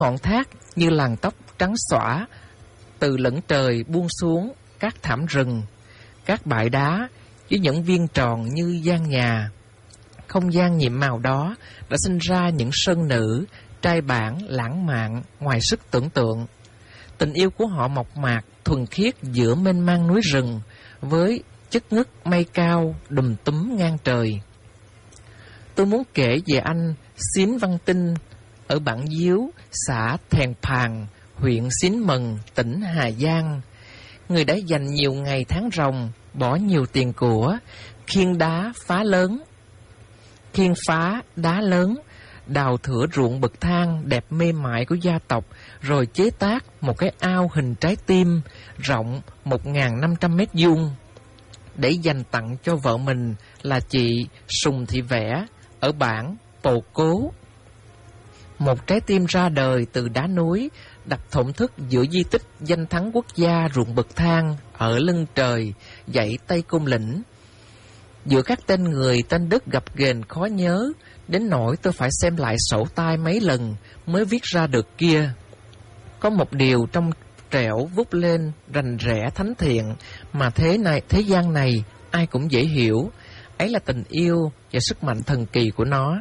Ngọn thác như làn tóc trắng xõa từ lẫn trời buông xuống các thảm rừng, các bãi đá với những viên tròn như gian nhà. Không gian nhiệm màu đó đã sinh ra những sơn nữ, trai bản, lãng mạn ngoài sức tưởng tượng. Tình yêu của họ mộc mạc, thuần khiết giữa mênh mang núi rừng, với chất ngất mây cao đùm túm ngang trời. Tôi muốn kể về anh Xín Văn Tinh ở bản Diếu, xã Thèn Phàn, huyện Xín Mần, tỉnh Hà Giang. Người đã dành nhiều ngày tháng ròng, bỏ nhiều tiền của, khiêng phá đá lớn, đào thửa ruộng bậc thang đẹp mê mải của gia tộc, rồi chế tác một cái ao hình trái tim rộng 1.500 mét vuông để dành tặng cho vợ mình là chị Sùng Thị Vẽ ở bản Pồ Cố. Một trái tim ra đời từ đá núi, đặt thổn thức giữa di tích danh thắng quốc gia ruộng bậc thang ở lưng trời, dãy Tây Côn Lĩnh. Giữa các tên người tên đất gập ghềnh khó nhớ, đến nỗi tôi phải xem lại sổ tay mấy lần mới viết ra được kia. Có một điều trong trẻo vút lên rành rẽ thánh thiện mà thế gian này ai cũng dễ hiểu, ấy là tình yêu và sức mạnh thần kỳ của nó.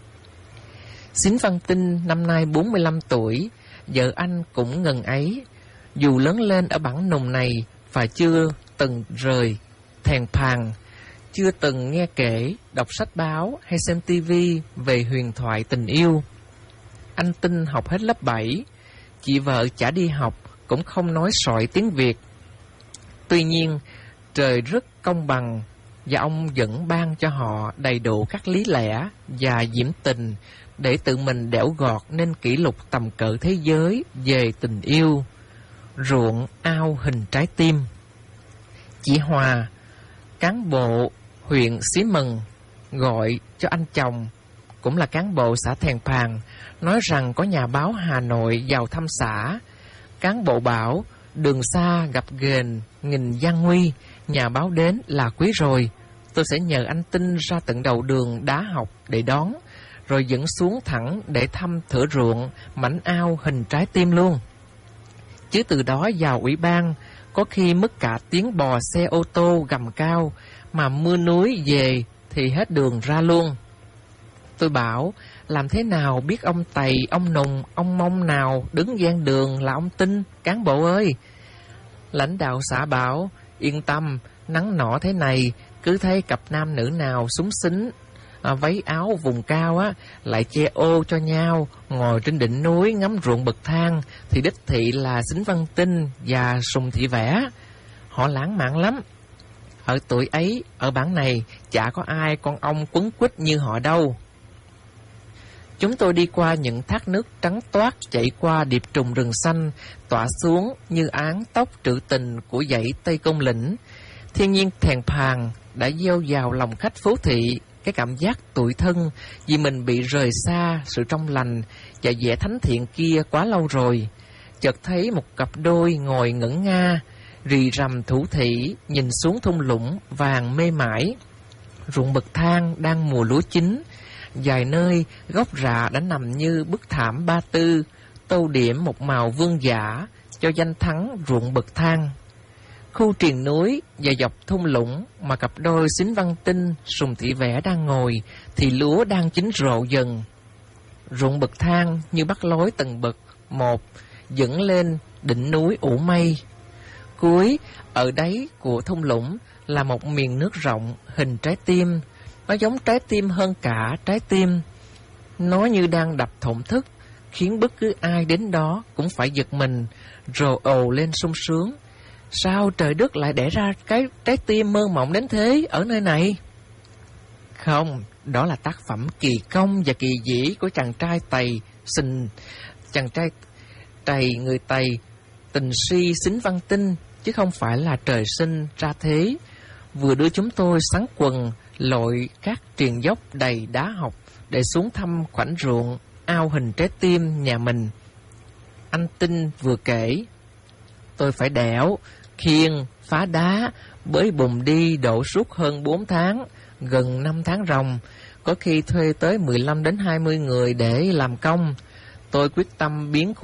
Xín Văn Tinh năm nay 45 tuổi, vợ anh cũng ngần ấy. Dù lớn lên ở bản nùng này và chưa từng rời Thèn Phàn, chưa từng nghe kể, đọc sách báo hay xem tivi về huyền thoại tình yêu. Anh Tinh học hết lớp 7, chị vợ chả đi học, cũng không nói sọi tiếng Việt. Tuy nhiên, trời rất công bằng và ông vẫn ban cho họ đầy đủ các lý lẽ và diễm tình để tự mình đẽo gọt nên kỷ lục tầm cỡ thế giới về tình yêu. Ruộng ao hình trái tim. Chị Hòa, cán bộ huyện Xí Mần, gọi cho anh chồng, cũng là cán bộ xã Thèn Phàn, nói rằng có nhà báo Hà Nội vào thăm xã. Cán bộ bảo, đường xa gặp ghềnh, nghìn gian nguy, nhà báo đến là quý rồi. Tôi sẽ nhờ anh Tinh ra tận đầu đường đá học để đón, rồi dẫn xuống thẳng để thăm thửa ruộng, mảnh ao hình trái tim luôn. Chứ từ đó vào ủy ban, có khi mất cả tiếng bò xe ô tô gầm cao, mà mưa núi về thì hết đường ra luôn. Tôi bảo, làm thế nào biết ông Tày, ông Nùng, ông Mông nào đứng gian đường là ông Tinh, cán bộ ơi. Lãnh đạo xã bảo, yên tâm, nắng nọ thế này, cứ thấy cặp nam nữ nào xúng xính, váy áo vùng cao á, lại che ô cho nhau, ngồi trên đỉnh núi ngắm ruộng bậc thang, thì đích thị là Xín Văn Tinh và Sùng Thị Vẽ. Họ lãng mạn lắm. Ở tuổi ấy, ở bản này, chả có ai con ong quấn quýt như họ đâu. Chúng tôi đi qua những thác nước trắng toát chảy qua điệp trùng rừng xanh, tỏa xuống như áng tóc trữ tình của dãy Tây Côn Lĩnh. Thiên nhiên Thèn Phàn đã gieo vào lòng khách phố thị cái cảm giác tủi thân vì mình bị rời xa sự trong lành và vẻ thánh thiện kia quá lâu rồi. Chợt thấy một cặp đôi ngồi ngẩn nga, rì rầm thủ thỉ nhìn xuống thung lũng vàng mê mải. Ruộng bậc thang đang mùa lúa chín, vài nơi gốc rạ đã nằm như bức thảm ba tư, tô điểm một màu vương giả cho danh thắng ruộng bậc thang. Khu triền núi và dọc thung lũng mà cặp đôi Xín Văn Tinh, Sùng Thị Vẽ đang ngồi thì lúa đang chín rộ dần. Ruộng bậc thang như bắt lối từng bậc một dẫn lên đỉnh núi ủ mây. Cuối ở đáy của thung lũng là một miền nước rộng hình trái tim. Nó giống trái tim hơn cả trái tim. Nó như đang đập thổn thức, khiến bất cứ ai đến đó cũng phải giật mình, rồi ồ lên sung sướng. Sao trời đất lại đẻ ra cái trái tim mơ mộng đến thế ở nơi này? Không, đó là tác phẩm kỳ công và kỳ dĩ của chàng trai Tày người Tày tình si Xín Văn Tinh, chứ không phải là trời sinh ra thế. Vừa đưa chúng tôi sáng quần lội các triền dốc đầy đá học để xuống thăm khoảnh ruộng ao hình trái tim nhà mình. Anh Tinh vừa kể, tôi phải đẽo, khiêng, phá đá, bới bùn đi độ suốt hơn 4 tháng, gần 5 tháng ròng, có khi thuê tới 15 đến 20 người để làm công. tôi quyết tâm biến